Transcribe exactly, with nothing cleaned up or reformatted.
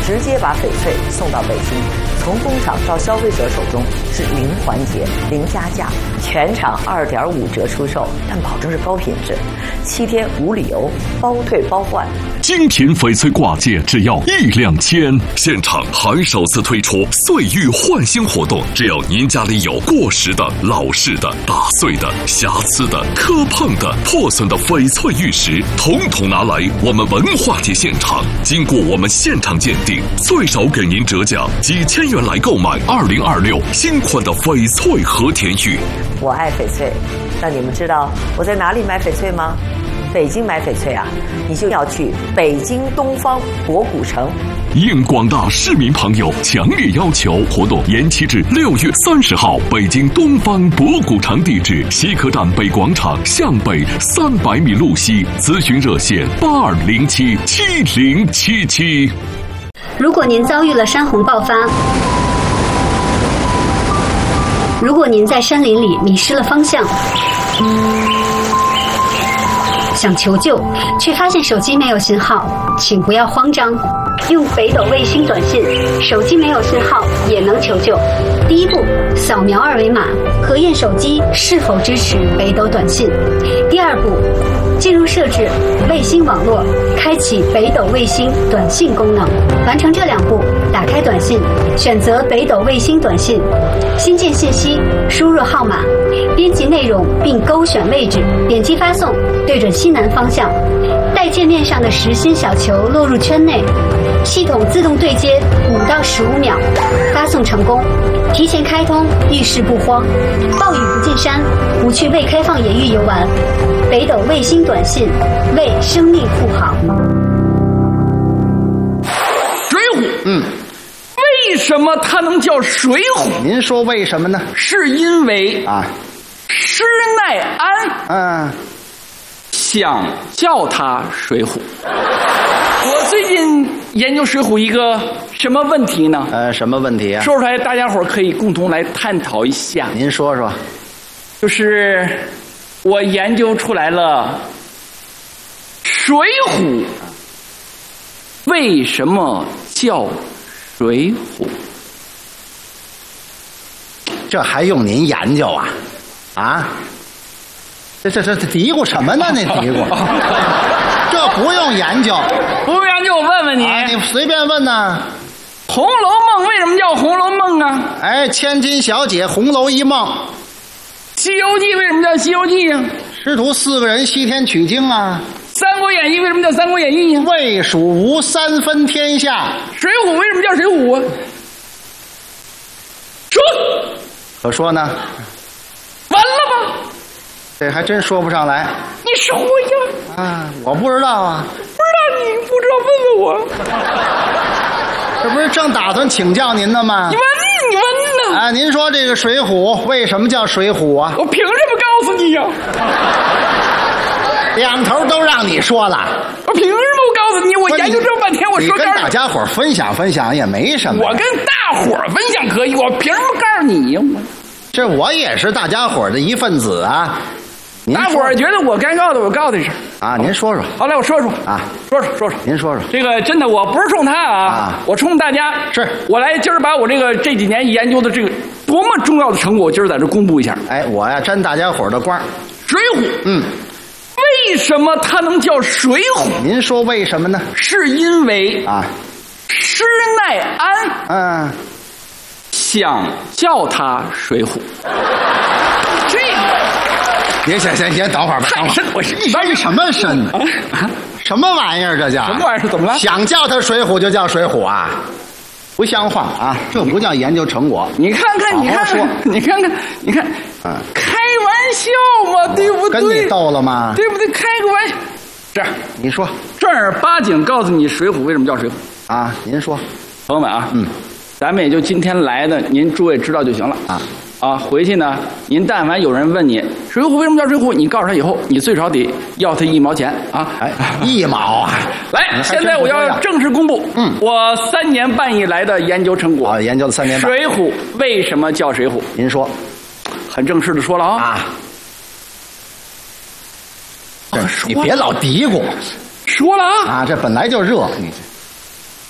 直接把翡翠送到北京，从工厂到消费者手中是零环节、零加价，全场二点五折出售，但保证是高品质，七天无理由，包退包换。 精品翡翠挂件只要一两千，现场还首次推出岁玉换新活动，只要您家里有过时的、老式的、打碎的、瑕疵的、磕碰的、破损的翡翠玉石，统统拿来我们文化节现场，经过我们现场鉴定，最少给您折价几千元来购买二零二六新款的翡翠和田玉。 我爱翡翠，但你们知道我在哪里买翡翠吗？北京买翡翠啊，你就要去北京东方博古城。 应广大市民朋友强烈要求，活动延期至六月三十号。北京东方博古城地址：西客站北广场向北三百米路西。咨询热线：八二零七七零七七。 如果您遭遇了山洪爆发，如果您在山林里迷失了方向，想求救却发现手机没有信号，请不要慌张，用北斗卫星短信，手机没有信号也能求救。第一步，扫描二维码，核验手机是否支持北斗短信。第二步，进入设置卫星网络，开启北斗卫星短信功能。完成这两步，打开短信，选择北斗卫星短信，新建信息，输入号码，编辑内容并勾选位置，点击发送，对准西南方向，待界面上的实心小球落入圈内，系统自动对接五到十五秒，发送成功。提前开通，遇事不慌，暴雨不进山，不去未开放野域游玩。北斗卫星短信，为生命护航。 水浒， 嗯， 为什么它能叫水浒？ 您说为什么呢？ 是因为啊， 施耐庵嗯， 想叫它水浒。我最近研究水浒一个什么问题呢？ 呃，什么问题啊？ 说出来，大家伙可以共同来探讨一下。 您说说。 就是我研究出来了，水浒为什么叫水浒？ 这还用您研究啊？啊？这这这嘀咕什么呢？那嘀咕，这不用研究。 不用研究，我问问你， 啊、你随便问呐。 《红楼梦》为什么叫《红楼梦》啊？ 哎，千金小姐红楼一梦。 《西游记》为什么叫《西游记》啊？ 师徒四个人西天取经啊。 《三国演义》为什么叫《三国演义》啊？ 魏蜀吴三分天下。 水浒为什么叫水浒啊？说， 可说呢？ 完了吧？ 这还真说不上来。 你说呀？ 啊，我不知道啊。 不知道，你不知道问问我。 这不是正打算请教您呢吗？ 你问你问呢？ 啊，您说这个水浒为什么叫水浒啊？ 我凭什么告诉你呀？ 两头都让你说了。 我凭什么我告诉你？我研究这么半天，我说你跟大家伙分享分享也没什么。 我跟大伙分享可以，我凭什么告诉你呀？我这我也是大家伙的一份子啊。 大伙觉得我该告的，我告的是啊。您说说。 好，来我说说啊， 说说说说。 您说说。 这个真的，我不是冲他啊， 啊我冲大家。 是我来今儿把我这个这几年研究的这个多么重要的成果，我今儿在这公布一下。 哎，我呀沾大家伙的光。 水浒， 嗯， 为什么它能叫水浒？ 您说为什么呢？ 是因为啊， 施耐庵嗯， 想叫它水浒。这个。 别行行行，等会儿吧，等会儿。 我是一般人什么身啊？什么玩意儿？这叫什么玩意儿？怎么了？ 想叫它水浒就叫水浒啊？不像话啊！这不叫研究成果。 你看看，你看看，你看看，你看， 嗯， 开玩笑嘛，对不对？ 跟你逗了吗？ 对不对？开个玩笑。这样， 你说正儿八经告诉你水浒为什么叫水浒啊？您说， 朋友们啊， 嗯， 咱们也就今天来的，您诸位知道就行了啊。啊，回去呢，您但凡有人问你水浒为什么叫水浒，你告诉他以后，你最少得要他一毛钱啊！ 哎，一毛啊！ 来，现在我要正式公布， 嗯， 我三年半以来的研究成果。 啊，研究了三年半。 水浒为什么叫水浒？ 您说， 很正式的说了啊。 啊，你别老嘀咕。 说了啊！ 啊，这本来就热，你。